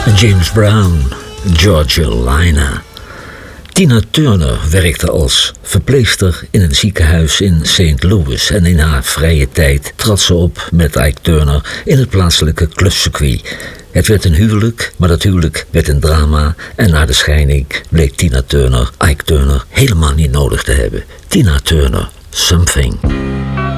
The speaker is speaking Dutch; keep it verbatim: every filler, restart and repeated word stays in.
James Brown, Georgia. Tina Turner werkte als verpleegster in een ziekenhuis in Saint Louis en in haar vrije tijd trad ze op met Ike Turner in het plaatselijke clubcircuit. Het werd een huwelijk, maar dat huwelijk werd een drama en na de scheiding bleek Tina Turner Ike Turner helemaal niet nodig te hebben. Tina Turner, Something.